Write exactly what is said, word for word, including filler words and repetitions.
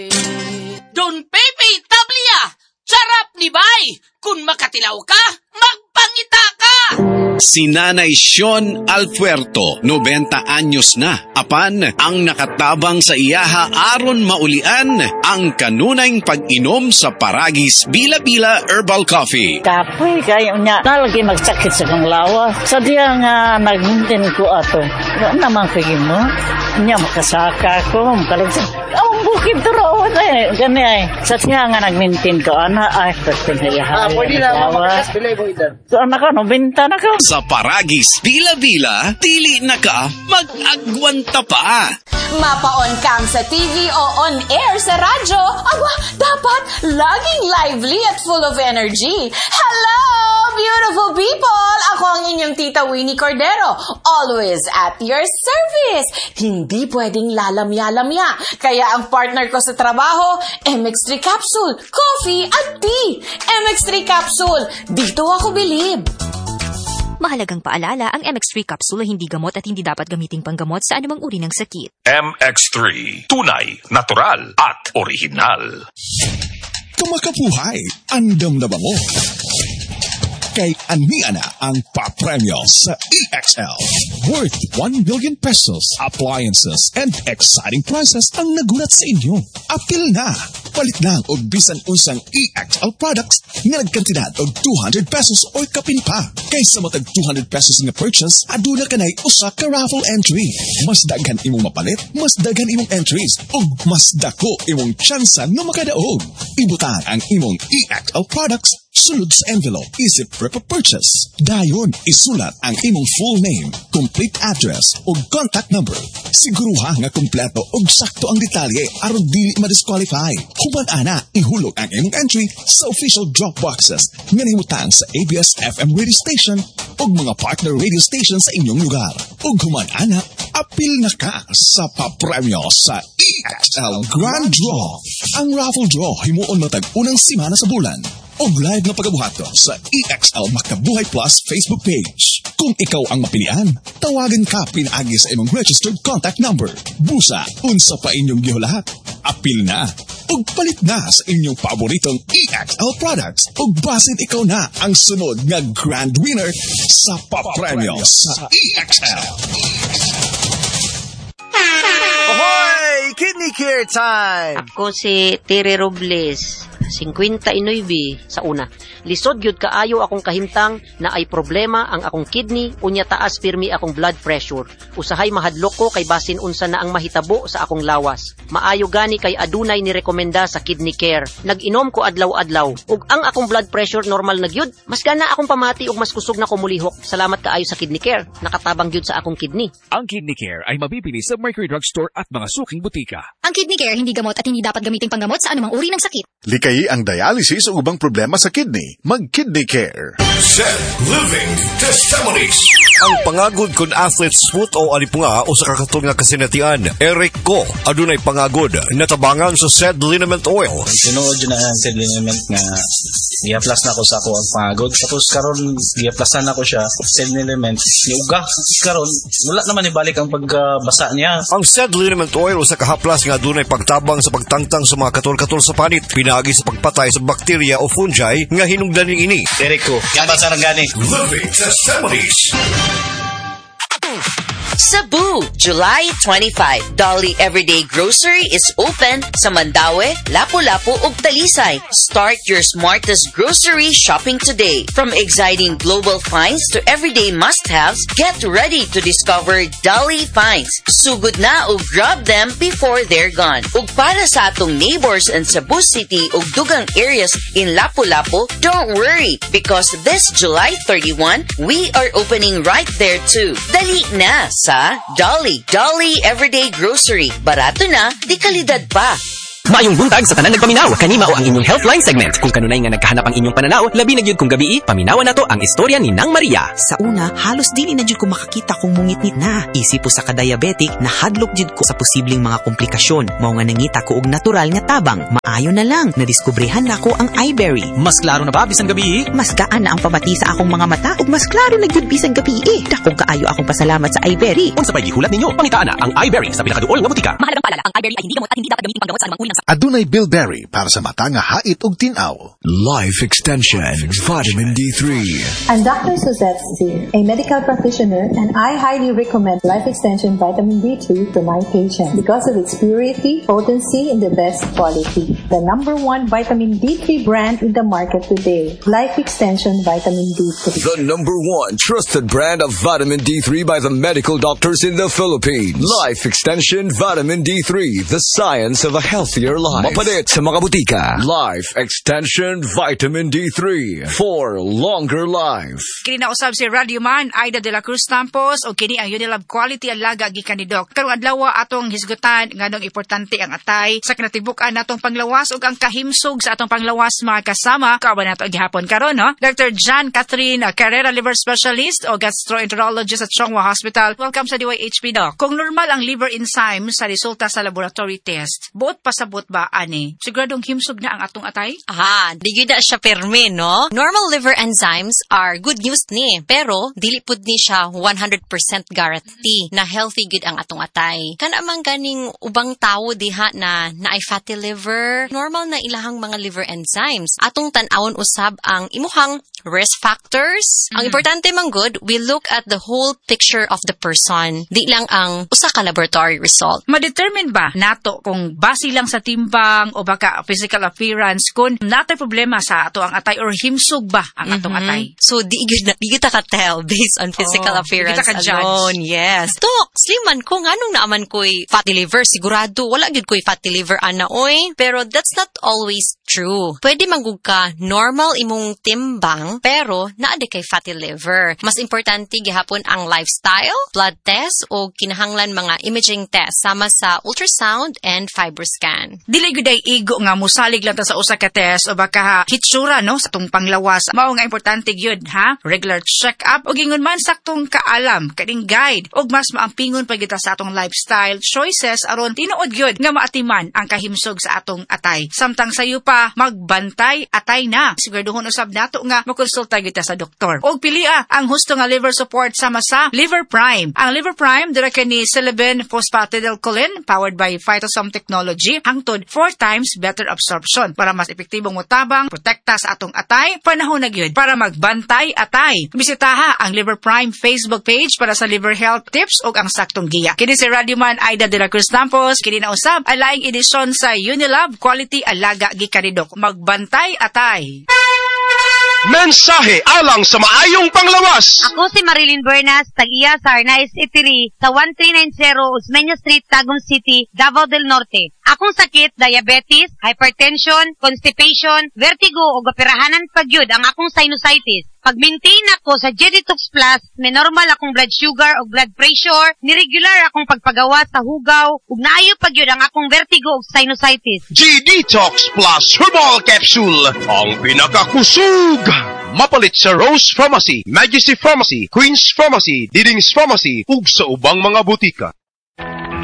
Don Pepe Tablia, sarap ni Bay. Kung makatilaw ka, magpangita ka. Si Nanay Sean Alfuerto, nobenta anyos na. Apan, ang nakatabang sa iyaha aron maulian ang kanunayng pag-inom sa Paragis Bila-Bila Herbal Coffee. Kapoy kayo niya, talagi magsakit sa kong lawa. Sadya nga nag-maintain ko ato. Ano naman kayo mo? Niya makasaka ko, makalagsan. Ang bukid to raw eh. Gani ay. Sadya nga nag-maintain ko, ana ay, pwede na iyaha. Ah, pwede na, mapakasbilay mo itan. So, anak ka, no, benta na ka. Sa Paragis Bila-Bila, dili na ka mag-agwanta pa. Mapa-on cam sa T V o on-air sa radyo, aba, dapat laging lively at full of energy. Hello, beautiful people! Ako ang inyong tita Winnie Cordero, always at your service. Hindi pwedeng lalamya-lamya. Kaya ang partner ko sa trabaho, M X three Capsule, coffee at tea. M X three Capsule, dito ako bilib. Mahalagang paalala, ang M X three capsule ay hindi gamot at hindi dapat gamiting panggamot sa anumang uri ng sakit. M X three, tunay, natural, at original. Kumakabuhay, andam na bango. Kay ania na ang papremyo sa E X L. Worth one million pesos, appliances, and exciting prizes ang nagulat sa inyo. Apil na! Palit na og bisan unsang E X L products nga nagkantidad og two hundred pesos o kapin pa. Kaysa matag two hundred pesos nga purchase, aduna ka na'y usa ka raffle entry. Mas daghan imong mapalit, mas daghan imong entries, ug mas dako imong tsansa nga makadaog. Ibutang ang imong E X L products sulod sa envelope, isip prep of purchase. Dayon, isulat ang imong full name, complete address, o contact number. Siguruha nga kompleto o sakto ang detalye aron dili ma-disqualify. Human ana, ihulog ang imong entry sa official drop boxes nga nahimutang sa A B S F M radio station o mga partner radio station sa inyong lugar. O human ana, apil na ka sa papremyo sa E X L Grand Draw. Ang raffle draw himuon matag unang simana sa bulan. O live na pagabuhato sa E X L Makabuhay Plus Facebook page. Kung ikaw ang mapilian, tawagan ka pinaagi sa imong registered contact number. Busa, unsa pa inyong gihulahat. Apil na, ug palit na sa inyong paboritong E X L products. Ug basit ikaw na ang sunod nga grand winner sa papremyo sa E X L. Ahoy! Kidney Care time! Ako si Tere Robles, fifty-nine sa una. Lisod gyud kaayo akong kahimtang na ay problema ang akong kidney unya taas pirmi akong blood pressure. Usahay mahadlok ko kay basin unsa na ang mahitabo sa akong lawas. Maayo gani kay adunay ni rekomenda sa Kidney Care. Nag-inom ko adlaw-adlaw ug ang akong blood pressure normal na gyud. Mas gana akong pamati ug mas kusog na ko mulihok. Salamat kaayo sa Kidney Care. Nakatabang gyud sa akong kidney. Ang Kidney Care ay mabibili sa Mercury Drugstore at mga suking butika. Ang Kidney Care hindi gamot at hindi dapat gamiting panggamot sa anumang uri ng sakit. Likayi ang dialysis o ubang problema sa kidney. Mag-Kidney Care. Zen Living Testimonies. Ang pangagod kun athletes foot o alipunga o sa kakatong nga kasinatian, Eric ko, adunay pangagod, natabangan sa said liniment oil. Sinuod yun na said liniment nga i-plus na ko sa ako ang pangagod. Tapos karon i-plusan na ko siya, said liniment, iuga. Karon, wala naman ibalik ang pagbasa niya. Ang said liniment oil o sa kahaplas nga adunay pagtabang sa pagtangtang sa mga katol-katol sa panit, pinagi sa pagpatay sa bakterya o fungi nga hinungdaning ini. Eric ko, yan ba sarang gani? Living Testimonies. Cebu, July twenty-fifth. Dolly Everyday Grocery is open sa Mandaue, Lapu-Lapu ug Talisay. Start your smartest grocery shopping today. From exciting global finds to everyday must-haves, get ready to discover Dolly finds. Sugod na ug grab them before they're gone. Ug para sa atong neighbors in Cebu City ug dugang areas in Lapu-Lapu, don't worry because this July thirty-first, we are opening right there too. Dali na sa Dolly. Dolly Everyday Grocery. Barato na, di kalidad pa. Maayong buntag sa tanan nagpaminaw. Kanima o ang inyong Healthline segment. Kung kanunay nga nagkahanap ang inyong pananaw, labi na gyud kung gabi, paminawan nato ang istorya ni Nang Maria. Sa una, halos dili na gyud ko makakita kung mungit-ngit na. Isip po sa ka-diabetic, nahadlok gyud ko sa posibleng mga komplikasyon. Mao nga nangita ko og natural nga tabang. Maayo na lang, nadiskubrehan na ko ang iBerry. Mas klaro na ba bisan gabi? Mas gaan na ang pamati sa akong mga mata ug mas klaro na gyud bisan gabi. Dakong kaayo akong pasalamat sa iBerry. Unsa pay gihulat ninyo? Pangitaan na ang iBerry sa pinakaduol nga butika. Mahalagang paalala, ang iBerry ay hindi gamot at hindi dapat gamitin panggamot sa anumang uri Adunay bilberry para sa mata nga hait ug tin-aw. Life Extension Vitamin D three. I'm Doctor Suzette C., a medical practitioner, and I highly recommend Life Extension Vitamin D three to my patients because of its purity, potency, and the best quality. The number one vitamin D three brand in the market today, Life Extension Vitamin D three. The number one trusted brand of vitamin D three by the medical doctors in the Philippines. Life Extension Vitamin D three, the science of a healthier life. Mapalit sa mga butika. Life Extension Vitamin D three for longer life. Kini na usab si Radio Man Aida de la Cruz Tampos o kini ang Unilab Quality alaga gikan ni Doc. Karong adlaw atong hisgutan nganong importante ang atay sa kinatibuk-an natong panglawas ug ang kahimsog sa atong panglawas mga kasama. Kauban nato gihapon karon no. Doctor John Catherine Carrera, liver specialist o gastroenterologist at Chongwa Hospital. Welcome sa D Y H P Doc. Kung normal ang liver enzymes sa resulta sa laboratory test, buot pasabot ba ani? Siguradong himsog na ang atong atay? Aha, di gyud na siya permi no. Normal liver enzymes are good news ni, pero dili pud ni siya one hundred percent guarantee na healthy gud ang atong atay. Kana man ganing ubang tawo diha na naay fatty liver, normal na ilahang mga liver enzymes. Atong tan-awon usab ang imuhang risk factors. Mm-hmm. Ang importante man good, we look at the whole picture of the person. Di lang ang usa ka laboratory result. Ma-determine ba nato kung base lang sa timbang o baka physical appearance kung natay problema sa ato ang atay or himsog ba ang atong mm-hmm. atay? So di gyud di gyud ka tell based on physical oh, appearance alone. Yes. Tok, sliman ko nganong naaman koy fatty liver, sigurado wala gyud koy fatty liver ana oy. Pero that's not always true. Pwede manggug ka normal imong timbang pero naa di kay fatty liver. Mas importante gihapon ang lifestyle, blood test o kinahanglan mga imaging test sama sa ultrasound and fibroscan. Dili gyud ay igo nga musalig lang ta sa usa ka test o baka hitsura no sa tong panglawas. Mao nga importante gyud ha. Regular check-up o gingon man saktong kaalam, kading guide ug mas maampingon pa kita sa atong lifestyle choices aron tinuod gyud nga maatiman ang kahimsog sa atong atay. Samtang sayo pa magbantay atay na. Siguraduhon usab nato nga makonsulta kita sa doktor. Og pilia ang husto nga liver support sama sa Liver Prime. Ang Liver Prime dira kani silibin phosphatidylcholine powered by Phytosome technology hangtod four times better absorption para mas epektibong motabang protekta sa atong atay. Panahon na gyud para magbantay atay. Bisitaha ang Liver Prime Facebook page para sa liver health tips ug ang saktong giya. Kini si Radio Man Aida de la Cruz Tampos, kini na usab ang laing edisyon sa Unilab Quality alaga gikan ni Doc. Magbantay atay. Mensahe alang sa maayong panglawas. Ako si Marilyn Bernas, tag-iya sa Arnaiz Eatery sa one three nine zero Osmeña Street, Tagum City, Davao del Norte. Akong sakit, diabetes, hypertension, constipation, vertigo o gapirahanan pagyud ang akong sinusitis. Pag-maintain ako sa G-Detox Plus, may normal akong blood sugar o blood pressure, niregular akong pagpagawa sa hugaw, ug naayo pagyud ang akong vertigo o sinusitis. G-Detox Plus Herbal Capsule, ang pinakakusug! Mapalit sa Rose Pharmacy, Majesty Pharmacy, Queen's Pharmacy, Diding's Pharmacy, ug sa ubang mga butika.